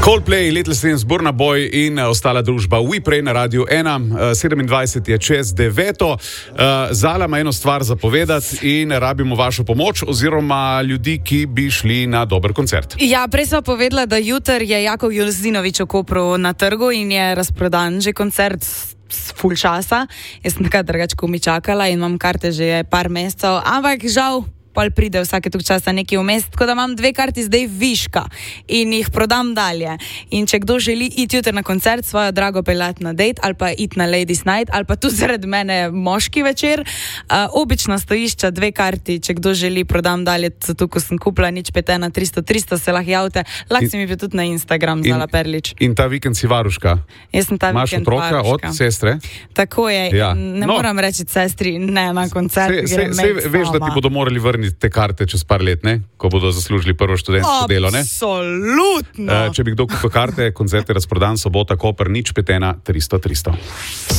Coldplay, Little Sims, Burna Boy in ostala družba WePray na Radiu 1. 27 je čez 9. Zala ima eno stvar za povedati in rabimo vašo pomoč oziroma ljudi, ki bi šli na dober koncert. Ja, prej sva povedala, da jutr je Jakov Juzdinović v Kopru na trgu in je razprodan že koncert s full časa. Jaz sem nekaj drugače mi čakala in imam karte že par mesecev, ampak žal pol pride vsake tuk časa nekaj vmes, tako da imam 2 karti zdaj viška in jih prodam dalje. In če kdo želi iti jutri na koncert, svojo drago peljati na date ali pa iti na Ladies Night ali pa tu zaradi mene moški večer, obično stojišča 2 karti, če kdo želi, prodam dalje, zato ko sem kupila nič 5 na 300 se lahko javite, lahko si mi pa tudi na Instagram Zala Perlič. In ta vikend si varuška? Jaz sem ta vikend varuška. Imaš otroka od sestre? Tako je, ja. Ne moram reči sestri, ne na koncert. Veš, da ti bodo morali vrniti te karte čez par let, ne? Ko bodo zaslužili prvo študentsko delo, ne? Absolutno! Če bi kdo kupil karte, koncert je razprodan, sobota, Koper, nič 5 na 300.